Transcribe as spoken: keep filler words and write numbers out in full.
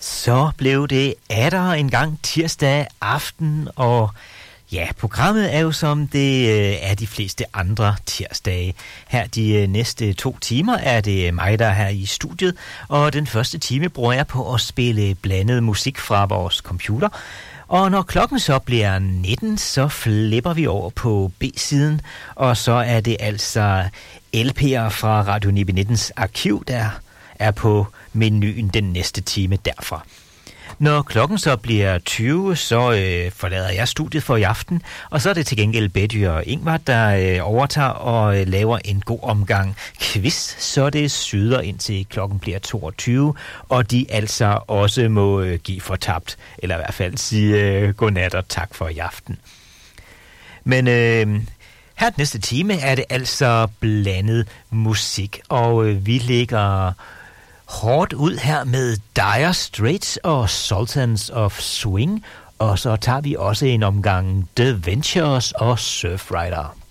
Så blev det atter en gang tirsdag aften, og ja, programmet er jo som det øh, er de fleste andre tirsdage. Her de øh, næste to timer er det mig, der er her i studiet, og den første time bruger jeg på at spille blandet musik fra vores computer. Og når klokken så bliver nitten, så flipper vi over på B-siden, og så er det altså L P'er fra Radio Nibe nittens arkiv, der er på menuen den næste time derfra. Når klokken så bliver tyve, så øh, forlader jeg studiet for i aften, og så er det til gengæld Betty og Ingvar, der øh, overtager og øh, laver en god omgang quiz, så det syder indtil klokken bliver toogtyve, og de altså også må øh, give fortabt, eller i hvert fald sige øh, godnat og tak for i aften. Men øh, her den næste time er det altså blandet musik, og øh, vi lægger hårdt ud her med Dire Straits og Sultans of Swing, og så tager vi også en omgang The Ventures og Surfrider.